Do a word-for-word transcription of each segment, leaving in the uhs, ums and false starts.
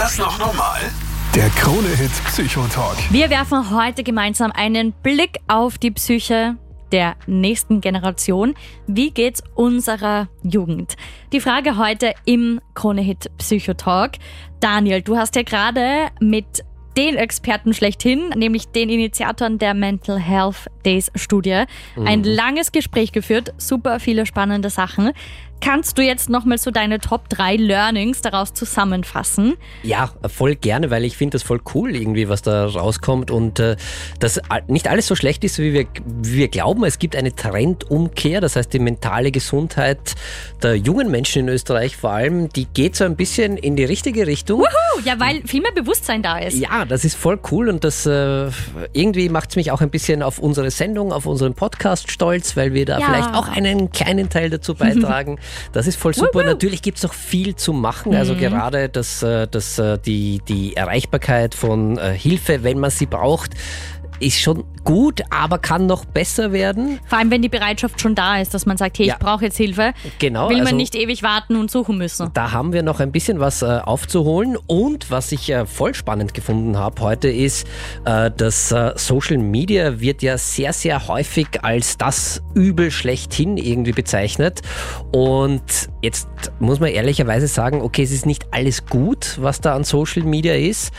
das noch normal? Der Krone-Hit Psychotalk. Wir werfen heute gemeinsam einen Blick auf die Psyche der nächsten Generation. Wie geht's unserer Jugend? Die Frage heute im Krone-Hit Psychotalk. Daniel, du hast ja gerade mit den Experten schlechthin, nämlich den Initiatoren der Mental Health Days Studie, mhm. ein langes Gespräch geführt. Super viele spannende Sachen. Kannst du jetzt nochmal so deine Top drei Learnings daraus zusammenfassen? Ja, voll gerne, weil ich finde das voll cool irgendwie, was da rauskommt und äh, dass nicht alles so schlecht ist, wie wir, wie wir glauben. Es gibt eine Trendumkehr, das heißt die mentale Gesundheit der jungen Menschen in Österreich vor allem, die geht so ein bisschen in die richtige Richtung. Wuhu, ja, weil viel mehr Bewusstsein da ist. Ja, das ist voll cool und das äh, irgendwie macht es mich auch ein bisschen auf unsere Sendung, auf unseren Podcast stolz, weil wir da ja. vielleicht auch einen kleinen Teil dazu beitragen. Das ist voll super. Wuhu. Natürlich gibt es noch viel zu machen. Also mhm. gerade das, das, die, die Erreichbarkeit von Hilfe, wenn man sie braucht, ist schon gut, aber kann noch besser werden. Vor allem, wenn die Bereitschaft schon da ist, dass man sagt, hey, ja. ich brauche jetzt Hilfe. Genau. Will man also, nicht ewig warten und suchen müssen. Da haben wir noch ein bisschen was äh, aufzuholen. Und was ich äh, voll spannend gefunden habe heute ist, äh, dass äh, Social Media wird ja sehr, sehr häufig als das Übel schlechthin irgendwie bezeichnet. Und jetzt muss man ehrlicherweise sagen, okay, es ist nicht alles gut, was da an Social Media ist,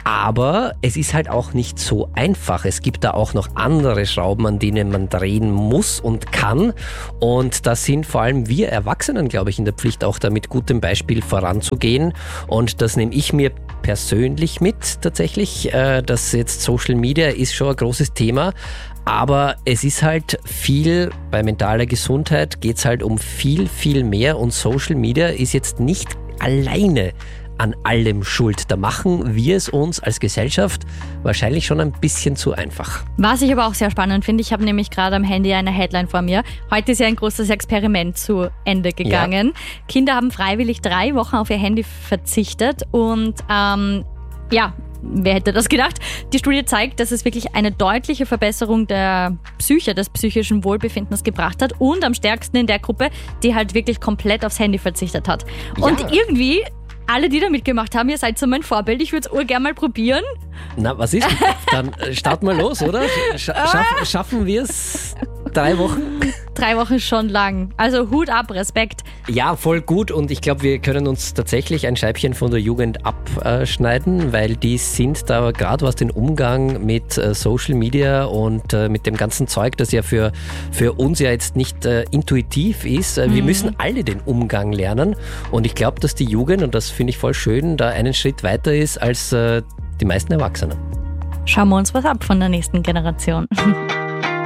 aber es ist halt auch nicht so einfach. Es gibt da auch noch andere Schrauben, an denen man drehen muss und kann. Und da sind vor allem wir Erwachsenen, glaube ich, in der Pflicht, auch da mit gutem Beispiel voranzugehen. Und das nehme ich mir persönlich mit tatsächlich. Das jetzt Social Media ist schon ein großes Thema. Aber es ist halt viel, bei mentaler Gesundheit geht es halt um viel, viel mehr. Und Social Media ist jetzt nicht alleine an allem schuld. Da machen wir es uns als Gesellschaft wahrscheinlich schon ein bisschen zu einfach. Was ich aber auch sehr spannend finde, ich habe nämlich gerade am Handy eine Headline vor mir. Heute ist ja ein großes Experiment zu Ende gegangen. Ja. Kinder haben freiwillig drei Wochen auf ihr Handy verzichtet und ähm, ja, wer hätte das gedacht? Die Studie zeigt, dass es wirklich eine deutliche Verbesserung der Psyche, des psychischen Wohlbefindens gebracht hat und am stärksten in der Gruppe, die halt wirklich komplett aufs Handy verzichtet hat. Ja. Und irgendwie alle, die da mitgemacht haben, ihr seid so mein Vorbild. Ich würde es urgern mal probieren. Na, was ist? Dann starten wir los, oder? Sch- schaff, schaffen wir es? Drei Wochen? Drei Wochen ist schon lang. Also Hut ab, Respekt. Ja, voll gut und ich glaube, wir können uns tatsächlich ein Scheibchen von der Jugend abschneiden, weil die sind da gerade was den Umgang mit Social Media und mit dem ganzen Zeug, das ja für, für uns ja jetzt nicht äh, intuitiv ist. Wir mhm. müssen alle den Umgang lernen und ich glaube, dass die Jugend, und das finde ich voll schön, da einen Schritt weiter ist als äh, die meisten Erwachsenen. Schauen wir uns was ab von der nächsten Generation.